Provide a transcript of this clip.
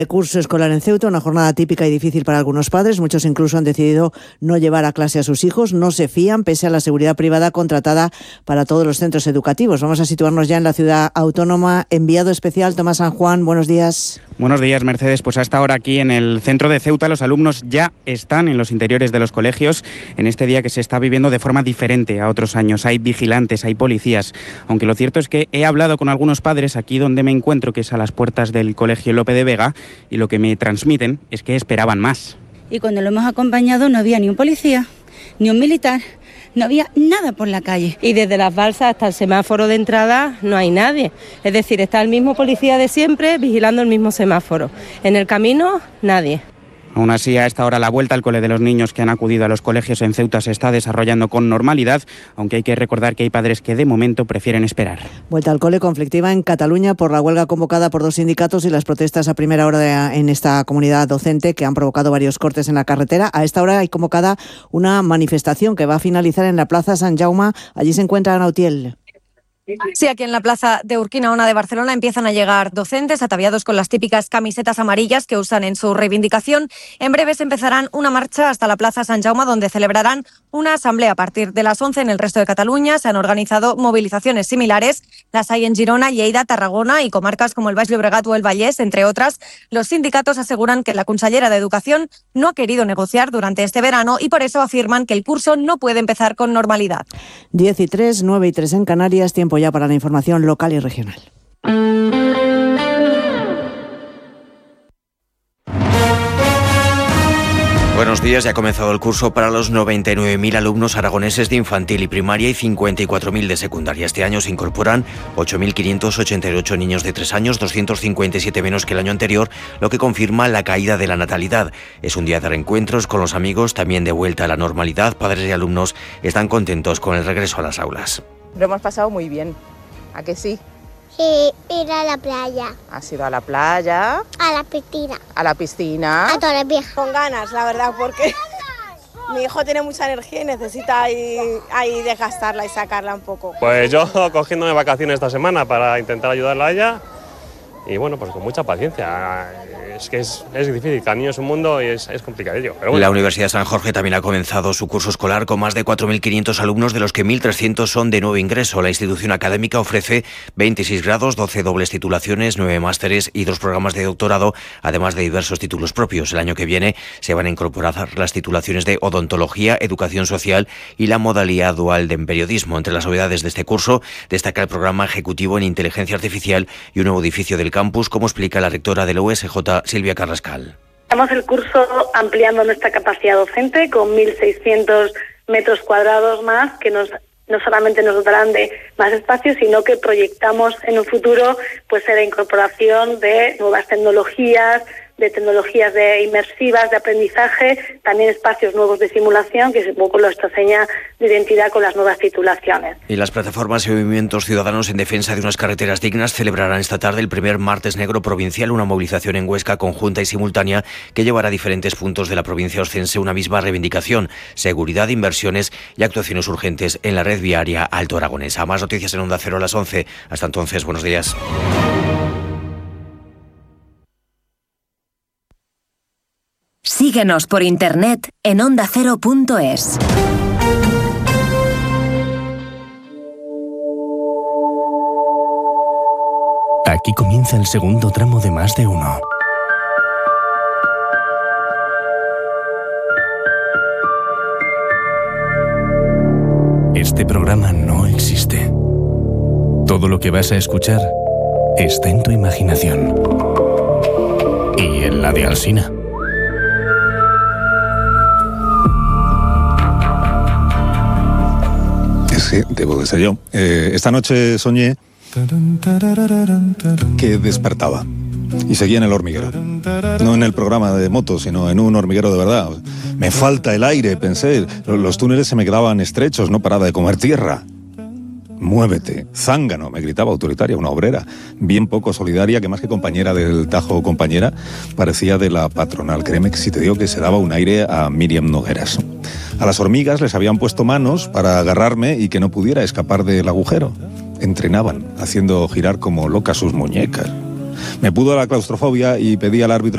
Curso escolar en Ceuta, una jornada típica y difícil para algunos padres. Muchos incluso han decidido no llevar a clase a sus hijos. No se fían pese a la seguridad privada contratada para todos los centros educativos. Vamos a situarnos ya en la ciudad autónoma. Enviado especial Tomás San Juan, buenos días. Buenos días, Mercedes. Pues hasta ahora aquí en el centro de Ceuta los alumnos ya están en los interiores de los colegios en este día que se está viviendo de forma diferente a otros años. Hay vigilantes, hay policías, aunque lo cierto es que he hablado con algunos padres aquí donde me encuentro, que es a las puertas del Colegio Lope de Vega, y lo que me transmiten es que esperaban más. Y cuando lo hemos acompañado no había ni un policía, ni un militar, no había nada por la calle. Y desde las balsas hasta el semáforo de entrada no hay nadie. Es decir, está el mismo policía de siempre vigilando el mismo semáforo. En el camino, nadie. Aún así, a esta hora la vuelta al cole de los niños que han acudido a los colegios en Ceuta se está desarrollando con normalidad, aunque hay que recordar que hay padres que de momento prefieren esperar. Vuelta al cole conflictiva en Cataluña por la huelga convocada por 2 sindicatos y las protestas a primera hora en esta comunidad docente que han provocado varios cortes en la carretera. A esta hora hay convocada una manifestación que va a finalizar en la Plaza Sant Jaume. Allí se encuentra Ana Utiel. Sí, aquí en la plaza de Urquinaona de Barcelona empiezan a llegar docentes ataviados con las típicas camisetas amarillas que usan en su reivindicación. En breves empezarán una marcha hasta la plaza Sant Jaume, donde celebrarán una asamblea a partir de las 11 en el resto de Cataluña. Se han organizado movilizaciones similares. Las hay en Girona, Lleida, Tarragona y comarcas como el Baix Llobregat o el Vallès, entre otras. Los sindicatos aseguran que la consellera de Educación no ha querido negociar durante este verano y por eso afirman que el curso no puede empezar con normalidad. 10:03, 9:03 en Canarias, tiempo ya para la información local y regional. Buenos días, ya ha comenzado el curso para los 99.000 alumnos aragoneses de infantil y primaria y 54.000 de secundaria. Este año se incorporan 8.588 niños de 3 años, 257 menos que el año anterior, lo que confirma la caída de la natalidad. Es un día de reencuentros con los amigos, también de vuelta a la normalidad. Padres y alumnos están contentos con el regreso a las aulas. Lo hemos pasado muy bien, ¿a que sí? Sí, ir a la playa. ¿Has ido a la playa? A la piscina. ¿A la piscina? A Torrevieja. Con ganas, la verdad, porque mi hijo tiene mucha energía y necesita ahí desgastarla y sacarla un poco. Pues yo cogiéndome vacaciones esta semana para intentar ayudarla a ella y bueno, pues con mucha paciencia. Es que es difícil, cada niño es un mundo y es complicadillo. Pero bueno. La Universidad de San Jorge también ha comenzado su curso escolar con más de 4.500 alumnos, de los que 1.300 son de nuevo ingreso. La institución académica ofrece 26 grados, 12 dobles titulaciones, 9 másteres y 2 programas de doctorado, además de diversos títulos propios. El año que viene se van a incorporar las titulaciones de odontología, educación social y la modalidad dual de periodismo. Entre las novedades de este curso destaca el programa ejecutivo en inteligencia artificial y un nuevo edificio del campus, como explica la rectora de la USJ, Silvia Carrascal. Estamos el curso ampliando nuestra capacidad docente con 1.600 metros cuadrados más, que no solamente nos dotarán de más espacio, sino que proyectamos en un futuro pues la incorporación de nuevas tecnologías, de tecnologías inmersivas, de aprendizaje, también espacios nuevos de simulación, que es un poco nuestra seña de identidad con las nuevas titulaciones. Y las plataformas y movimientos ciudadanos en defensa de unas carreteras dignas celebrarán esta tarde el primer Martes Negro Provincial, una movilización en Huesca conjunta y simultánea que llevará a diferentes puntos de la provincia oscense una misma reivindicación: seguridad, inversiones y actuaciones urgentes en la red viaria alto aragonesa. Más noticias en Onda Cero a las 11. Hasta entonces, buenos días. Síguenos por internet en ondacero.es. Aquí comienza el segundo tramo de Más de Uno. Este programa no existe. Todo lo que vas a escuchar está en tu imaginación. Y en la de Alsina. Sí, debo de ser yo. Esta noche soñé que despertaba y seguía en el hormiguero. No en el programa de motos, sino en un hormiguero de verdad. Me falta el aire, pensé. Los túneles se me quedaban estrechos, no paraba de comer tierra. Muévete, zángano, me gritaba autoritaria, una obrera, bien poco solidaria, que más que compañera del Tajo compañera, parecía de la patronal. Créeme que si te digo que se daba un aire a Míriam Nogueras. A las hormigas les habían puesto manos para agarrarme y que no pudiera escapar del agujero. Entrenaban, haciendo girar como locas sus muñecas. Me pudo la claustrofobia y pedí al árbitro